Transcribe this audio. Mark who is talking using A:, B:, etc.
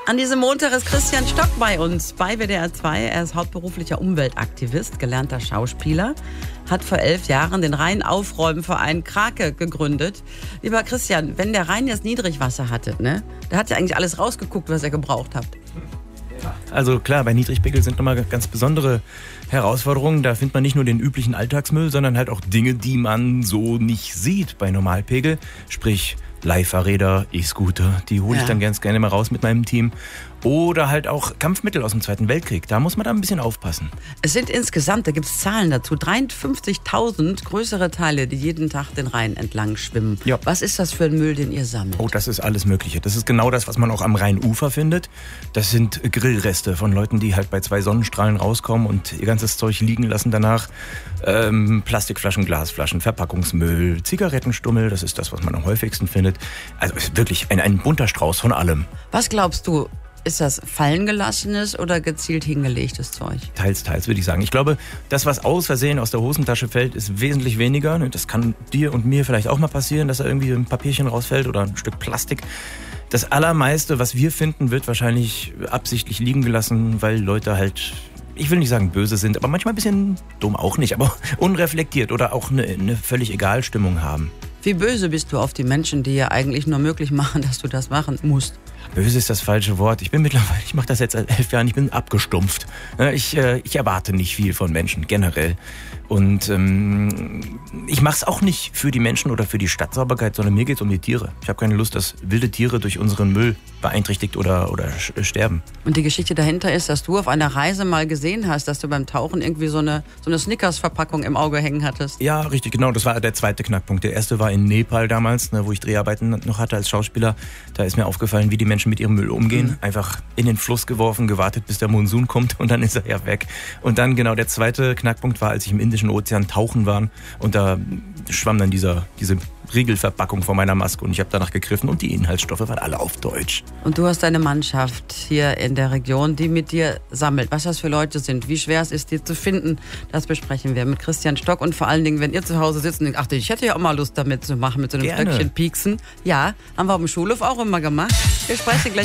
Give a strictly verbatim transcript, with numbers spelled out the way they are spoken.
A: An diesem Montag ist Christian Stock bei uns bei W D R zwei. Er ist hauptberuflicher Umweltaktivist, gelernter Schauspieler, hat vor elf Jahren den Rheinaufräumverein Krake gegründet. Lieber Christian, wenn der Rhein jetzt Niedrigwasser hatte, ne, da hat ja eigentlich alles rausgeguckt, was ihr gebraucht habt.
B: Also klar, bei Niedrigpegel sind nochmal ganz besondere Herausforderungen. Da findet man nicht nur den üblichen Alltagsmüll, sondern halt auch Dinge, die man so nicht sieht bei Normalpegel. Sprich Leihfahrräder, E-Scooter, die hole ich
A: Ja.
B: dann ganz gerne mal raus mit meinem Team. Oder halt auch Kampfmittel aus dem Zweiten Weltkrieg. Da muss man da ein bisschen aufpassen.
A: Es sind insgesamt, da gibt es Zahlen dazu, dreiundfünfzigtausend größere Teile, die jeden Tag den Rhein entlang schwimmen.
B: Ja.
A: Was ist das für ein Müll, den ihr sammelt?
B: Oh, das ist alles Mögliche. Das ist genau das, was man auch am Rheinufer findet. Das sind Grillreste von Leuten, die halt bei zwei Sonnenstrahlen rauskommen und ihr ganzes Zeug liegen lassen danach. Ähm, Plastikflaschen, Glasflaschen, Verpackungsmüll, Zigarettenstummel, das ist das, was man am häufigsten findet. Also es ist wirklich ein, ein bunter Strauß von allem.
A: Was glaubst du, ist das fallengelassenes oder gezielt hingelegtes Zeug?
B: Teils, teils würde ich sagen. Ich glaube, das, was aus Versehen aus der Hosentasche fällt, ist wesentlich weniger. Das kann dir und mir vielleicht auch mal passieren, dass da irgendwie ein Papierchen rausfällt oder ein Stück Plastik. Das Allermeiste, was wir finden, wird wahrscheinlich absichtlich liegen gelassen, weil Leute halt, ich will nicht sagen böse sind, aber manchmal ein bisschen dumm auch nicht, aber unreflektiert oder auch eine, eine völlig egal Stimmung haben.
A: Wie böse bist du auf die Menschen, die ja eigentlich nur möglich machen, dass du das machen musst?
B: Böse ist das falsche Wort. Ich bin mittlerweile, ich mache das jetzt seit elf Jahren, ich bin abgestumpft. Ich, äh, ich erwarte nicht viel von Menschen, generell. Und ähm, ich mache es auch nicht für die Menschen oder für die Stadtsauberkeit, sondern mir geht es um die Tiere. Ich habe keine Lust, dass wilde Tiere durch unseren Müll beeinträchtigt oder, oder sterben.
A: Und die Geschichte dahinter ist, dass du auf einer Reise mal gesehen hast, dass du beim Tauchen irgendwie so eine, so eine Snickers-Verpackung im Auge hängen hattest.
B: Ja, richtig, genau. Das war der zweite Knackpunkt. Der erste war in Nepal damals, ne, wo ich Dreharbeiten noch hatte als Schauspieler. Da ist mir aufgefallen, wie die Menschen mit ihrem Müll umgehen. Mhm. Einfach in den Fluss geworfen, gewartet, bis der Monsun kommt und dann ist er ja weg. Und dann genau der zweite Knackpunkt war, als ich im Indischen Ozean tauchen war und da schwamm dann dieser, diese Riegelverpackung vor meiner Maske und ich habe danach gegriffen und die Inhaltsstoffe waren alle auf Deutsch.
A: Und du hast deine Mannschaft hier in der Region, die mit dir sammelt. Was das für Leute sind, wie schwer es ist, die zu finden, das besprechen wir mit Christian Stock. Und vor allen Dingen, wenn ihr zu Hause sitzt und denkt, ach, ich hätte ja auch mal Lust damit zu machen, mit so einem
B: Gerne.
A: Stöckchen pieksen. Ja, haben wir auf dem Schulhof auch immer gemacht. Wir sprechen gleich